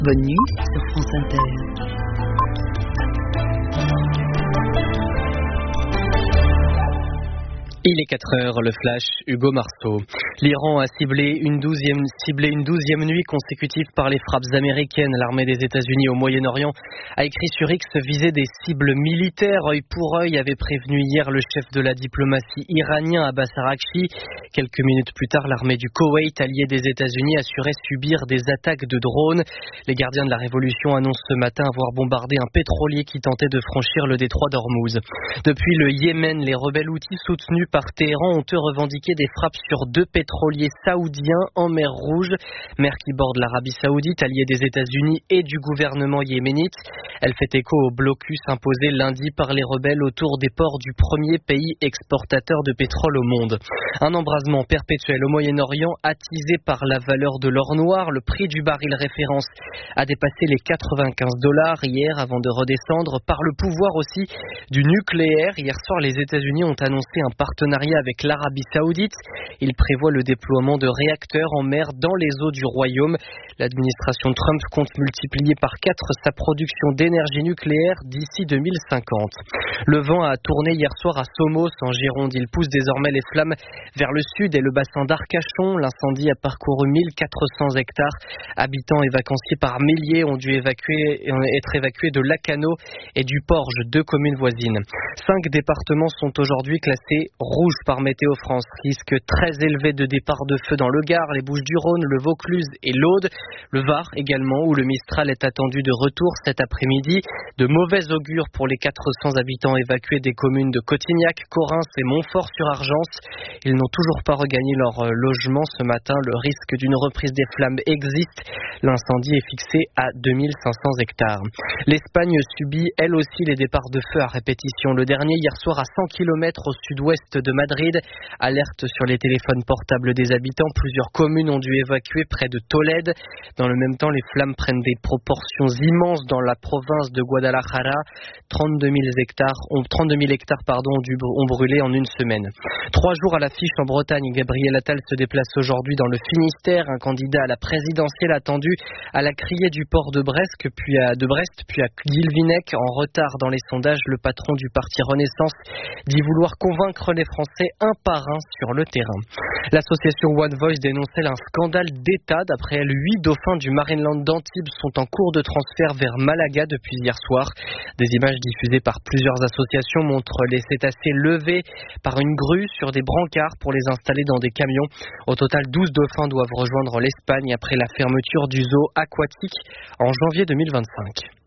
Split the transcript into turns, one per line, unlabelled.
Bonne nuit sur France Inter.
Il est 4 heures, le flash, Hugo Marceau. L'Iran a ciblé une douzième nuit consécutive par les frappes américaines. L'armée des États-Unis au Moyen-Orient a écrit sur X viser des cibles militaires. Œil pour œil avait prévenu hier le chef de la diplomatie iranien Abbas Araghchi. Quelques minutes plus tard, l'armée du Koweït, alliée des États-Unis, assurait subir des attaques de drones. Les gardiens de la révolution annoncent ce matin avoir bombardé un pétrolier qui tentait de franchir le détroit d'Ormuz. Depuis le Yémen, les rebelles houthis soutenus par Téhéran ont revendiqué des frappes sur 2 pétroliers saoudiens en mer Rouge, mer qui borde l'Arabie Saoudite, alliée des États-Unis et du gouvernement yéménite. Elle fait écho au blocus imposé lundi par les rebelles autour des ports du premier pays exportateur de pétrole au monde. Un embrasement perpétuel au Moyen-Orient attisé par la valeur de l'or noir. Le prix du baril référence a dépassé les $95 hier avant de redescendre par le pouvoir aussi du nucléaire. Hier soir, les États-Unis ont annoncé un partenariat avec l'Arabie Saoudite. Il prévoit le déploiement de réacteurs en mer dans les eaux du royaume. L'administration Trump compte multiplier par 4 sa production d'énergie nucléaire d'ici 2050. Le vent a tourné hier soir à Somos en Gironde. Il pousse désormais les flammes vers le sud et le bassin d'Arcachon. L'incendie a parcouru 1400 hectares. Habitants et vacanciers par milliers ont dû être évacués de Lacanau et du Porge, 2 communes voisines. 5 départements sont aujourd'hui classés rouges par Météo France. Risque très élevé de départ de feu dans le Gard, les Bouches-du-Rhône, le Vaucluse et l'Aude. Le Var également, où le Mistral est attendu de retour cet après-midi. De mauvais augure pour les 400 habitants évacués des communes de Cotignac, Correns et Montfort-sur-Argence. Ils n'ont toujours pas regagné leur logement ce matin. Le risque d'une reprise des flammes existe. L'incendie est fixé à 2500 hectares. L'Espagne subit elle aussi les départs de feu à répétition. Le dernier hier soir à 100 km au sud-ouest de Madrid. Alerte sur les téléphones portables des habitants. Plusieurs communes ont dû évacuer près de Tolède. Dans le même temps, les flammes prennent des proportions immenses dans la province de Guadalajara. 32 000 hectares ont brûlé en une semaine. 3 jours à l'affiche en Bretagne. Gabriel Attal se déplace aujourd'hui dans le Finistère. Un candidat à la présidentielle attendu à la criée du port de Brest, puis à Guilvinec. En retard dans les sondages, le patron du parti Renaissance dit vouloir convaincre les Français un par un sur le terrain. L'association One Voice dénonçait un scandale d'État. D'après elle, 8 dauphins du Marineland d'Antibes sont en cours de transfert vers Malaga depuis hier soir. Des images diffusées par plusieurs associations montrent les cétacés levés par une grue sur des brancards pour les installer dans des camions. Au total, 12 dauphins doivent rejoindre l'Espagne après la fermeture du zoo aquatique en janvier 2025.